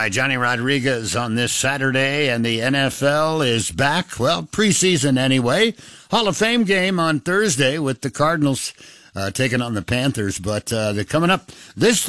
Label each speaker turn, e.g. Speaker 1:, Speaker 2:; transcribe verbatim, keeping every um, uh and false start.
Speaker 1: by Johnny Rodriguez on this Saturday, and the N F L is back. Well, preseason anyway. Hall of Fame game on Thursday with the Cardinals uh, taking on the Panthers, but uh, they're coming up this